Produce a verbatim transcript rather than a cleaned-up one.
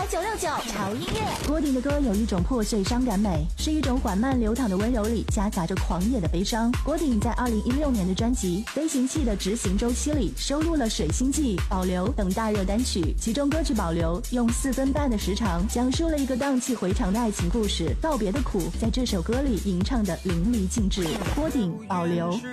九六九潮音乐。 郭顶的歌有一种破碎伤感美，是一种缓慢流淌的温柔里夹杂着狂野的悲伤。郭顶在二零一六年的专辑《飞行器的执行周期》里收录了《水星记》、《保留》等大热单曲，其中歌曲《保留》用四分半的时长讲述了一个荡气回肠的爱情故事，告别的苦在这首歌里吟唱的淋漓尽致。郭顶《保留》。